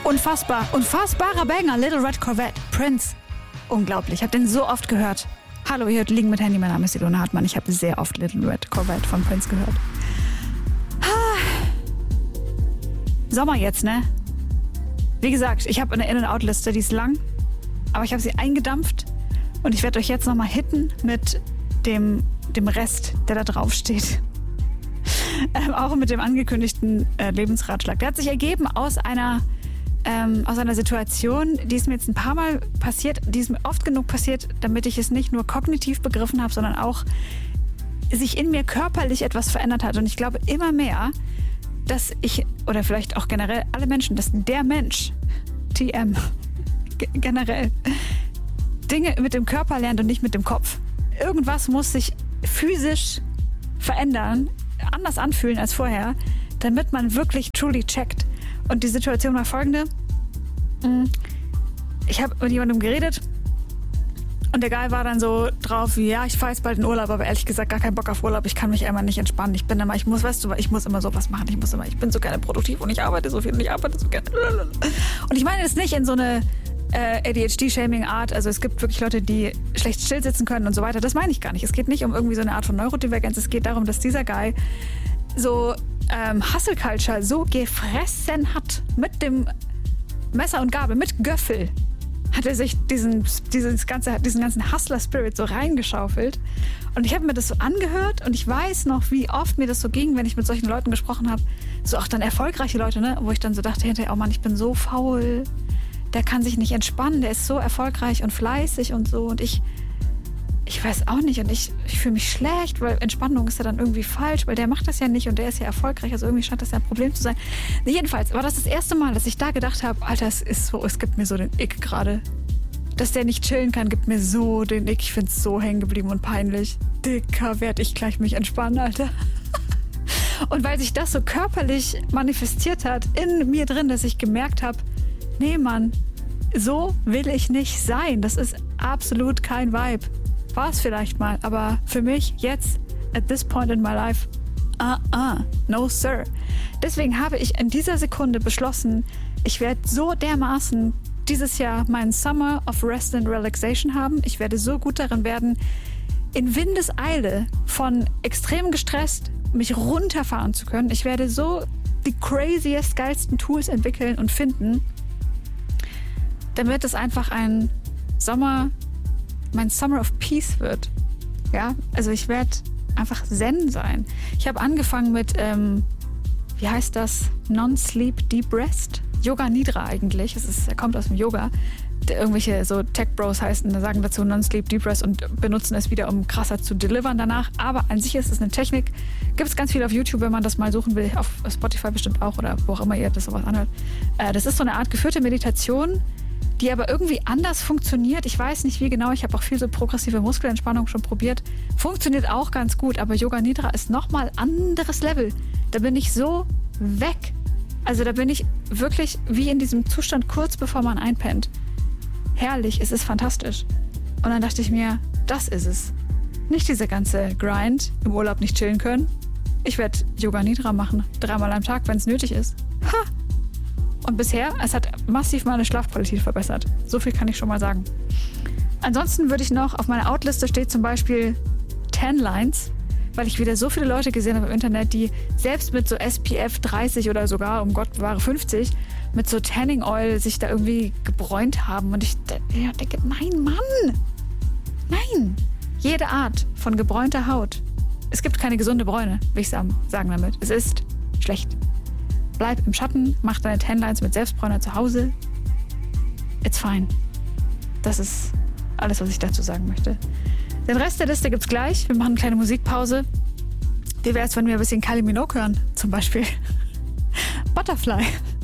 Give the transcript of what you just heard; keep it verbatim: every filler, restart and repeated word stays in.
Unfassbar. Unfassbarer Banger. Little Red Corvette. Prince. Unglaublich. Ich habe den so oft gehört. Hallo, ihr hört Liegen mit Handy. Mein Name ist Ilona Hartmann. Ich habe sehr oft Little Red Corvette von Prince gehört. Sommer jetzt, ne? Wie gesagt, ich habe eine In- und Out-Liste, die ist lang. Aber ich habe sie eingedampft. Und ich werde euch jetzt nochmal hitten mit dem, dem Rest, der da drauf steht. Ähm, auch mit dem angekündigten äh, Lebensratschlag. Der hat sich ergeben aus einer, ähm, aus einer Situation, die ist mir jetzt ein paar Mal passiert, die ist mir oft genug passiert, damit ich es nicht nur kognitiv begriffen habe, sondern auch sich in mir körperlich etwas verändert hat. Und ich glaube immer mehr, dass ich, oder vielleicht auch generell alle Menschen, dass der Mensch, T M, g- generell, Dinge mit dem Körper lernt und nicht mit dem Kopf. Irgendwas muss sich physisch verändern, anders anfühlen als vorher, damit man wirklich truly checkt. Und die Situation war folgende. Ich habe mit jemandem geredet und der Guy war dann so drauf wie, ja, ich fahre jetzt bald in Urlaub, aber ehrlich gesagt gar keinen Bock auf Urlaub. Ich kann mich einmal nicht entspannen. Ich bin immer, ich muss, weißt du, ich muss immer sowas machen. Ich muss immer, ich bin so gerne produktiv und ich arbeite so viel und ich arbeite so gerne. Und ich meine das nicht in so eine äh, A D H D-Shaming-Art. Also es gibt wirklich Leute, die schlecht still sitzen können und so weiter. Das meine ich gar nicht. Es geht nicht um irgendwie so eine Art von Neurodivergenz. Es geht darum, dass dieser Guy so ähm, Hustle Culture so gefressen hat mit dem Messer und Gabel, mit Göffel. Hat er sich diesen, dieses ganze, diesen ganzen Hustler-Spirit so reingeschaufelt. Und ich habe mir das so angehört und ich weiß noch, wie oft mir das so ging, wenn ich mit solchen Leuten gesprochen habe. So auch dann erfolgreiche Leute, ne? Wo ich dann so dachte hinterher, oh Mann, ich bin so faul. Der kann sich nicht entspannen, der ist so erfolgreich und fleißig und so. Und ich, ich weiß auch nicht. Und ich, ich fühle mich schlecht, weil Entspannung ist ja dann irgendwie falsch, weil der macht das ja nicht und der ist ja erfolgreich. Also irgendwie scheint das ja ein Problem zu sein. Jedenfalls war das das erste Mal, dass ich da gedacht habe, Alter, es ist so, es gibt mir so den Ick gerade. Dass der nicht chillen kann, gibt mir so den Ick. Ich finde es so hängen geblieben und peinlich. Dicker, werd ich gleich mich entspannen, Alter. Und weil sich das so körperlich manifestiert hat in mir drin, dass ich gemerkt habe, nee, Mann, so will ich nicht sein. Das ist absolut kein Vibe. War es vielleicht mal, aber für mich jetzt, at this point in my life, uh-uh, no sir. Deswegen habe ich in dieser Sekunde beschlossen, ich werde so dermaßen dieses Jahr meinen Summer of Rest and Relaxation haben. Ich werde so gut darin werden, in Windeseile von extrem gestresst mich runterfahren zu können. Ich werde so die craziest, geilsten Tools entwickeln und finden, damit es einfach ein Sommer, mein Summer of Peace wird. Ja, also ich werde einfach zen sein. Ich habe angefangen mit, ähm, wie heißt das? Non-Sleep Deep Rest? Yoga Nidra eigentlich. Es ist, er kommt aus dem Yoga. Der, irgendwelche so Tech-Bros heißen, sagen dazu Non-Sleep Deep Rest und benutzen es wieder, um krasser zu delivern danach. Aber an sich ist es eine Technik. Gibt es ganz viel auf YouTube, wenn man das mal suchen will. Auf Spotify bestimmt auch oder wo auch immer ihr das sowas anhört. Äh, das ist so eine Art geführte Meditation, die aber irgendwie anders funktioniert. Ich weiß nicht wie genau, ich habe auch viel so progressive Muskelentspannung schon probiert. Funktioniert auch ganz gut, aber Yoga Nidra ist nochmal anderes Level. Da bin ich so weg. Also da bin ich wirklich wie in diesem Zustand kurz bevor man einpennt. Herrlich, es ist fantastisch. Und dann dachte ich mir, das ist es. Nicht dieser ganze Grind, im Urlaub nicht chillen können. Ich werde Yoga Nidra machen, dreimal am Tag, wenn es nötig ist. Ha! Und bisher, es hat massiv meine Schlafqualität verbessert. So viel kann ich schon mal sagen. Ansonsten würde ich noch, auf meiner Outliste steht zum Beispiel Tan Lines, weil ich wieder so viele Leute gesehen habe im Internet, die selbst mit so S P F dreißig oder sogar, um Gott bewahre, fünfzig, mit so Tanning Oil sich da irgendwie gebräunt haben. Und ich ja, denke, nein, Mann! Nein! Jede Art von gebräunter Haut. Es gibt keine gesunde Bräune, will ich sagen damit. Es ist schlecht. Bleib im Schatten, mach deine Tanlines mit Selbstbräuner zu Hause. It's fine. Das ist alles, was ich dazu sagen möchte. Den Rest der Liste gibt's gleich. Wir machen eine kleine Musikpause. Wie wäre es, wenn wir ein bisschen Kylie Minogue hören, zum Beispiel? Butterfly.